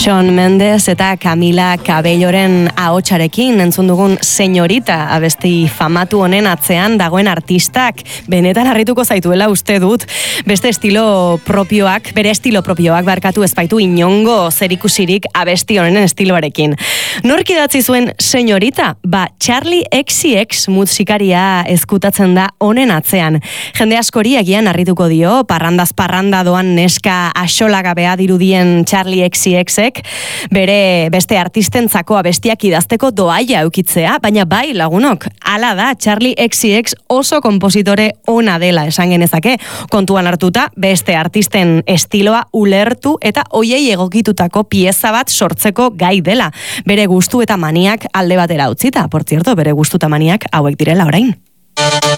Shawn Mendes eta Camila Cabelloren ahotsarekin entzun dugun Señorita abesti famatu honen atzean dagoen artistak benetan harrituko zaituela uste dut. Bere estilo propioak barkatu ezbaitu inongo zerikusirik abesti honen estiloarekin. Nork idatzi zuen Señorita? Charli XCX musikaria ezkutatzen da honen atzean. Jende askori egian harrituko dio, parrandaz parranda doan neska axolagabea dirudien Charli XCXek, bere beste artistentzako abestiak idazteko doaia eukitzea, baina bai lagunok, hala da, Charli XCX oso konpositore ona dela esan genezake, kontuan hartuta beste artisten estiloa ulertu eta hoiei egokitutako pieza bat sortzeko gai dela. Bere gustu eta maniak alde batera utzita, por cierto, bere gustu eta maniak hauek direla orain.